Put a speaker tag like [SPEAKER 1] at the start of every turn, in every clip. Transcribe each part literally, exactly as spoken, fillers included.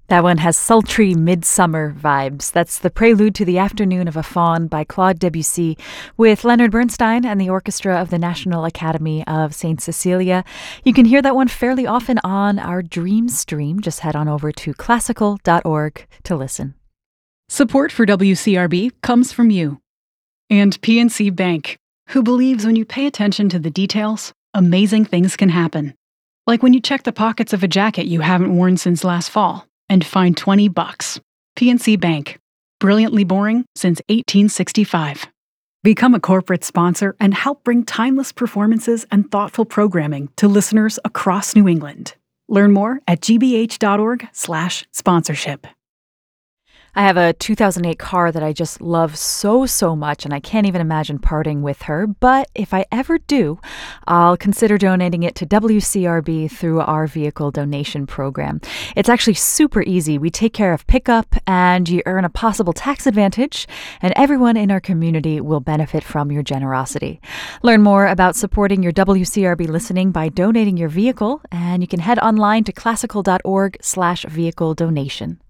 [SPEAKER 1] That one has sultry midsummer vibes. That's the prelude to The Afternoon of a Faun by Claude Debussy with Leonard Bernstein and the orchestra of the National Academy of Saint Cecilia. You can hear that one fairly often on our Dream Stream. Just head on over to classical dot org to listen.
[SPEAKER 2] Support for W C R B comes from you. And P N C Bank, who believes when you pay attention to the details, amazing things can happen. Like when you check the pockets of a jacket you haven't worn since last fall and find twenty bucks. P N C Bank. Brilliantly boring since eighteen sixty-five. Become a corporate sponsor and help bring timeless performances and thoughtful programming to listeners across New England. Learn more at g b h dot org slash sponsorship.
[SPEAKER 1] I have a two thousand eight car that I just love so, so much, and I can't even imagine parting with her. But if I ever do, I'll consider donating it to W C R B through our vehicle donation program. It's actually super easy. We take care of pickup, and you earn a possible tax advantage, and everyone in our community will benefit from your generosity. Learn more about supporting your W C R B listening by donating your vehicle, and you can head online to classical dot org slash vehicle donation.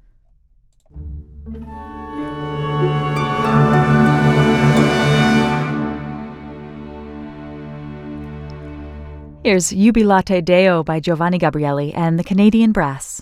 [SPEAKER 1] Here's Jubilate Deo by Giovanni Gabrieli and the Canadian Brass.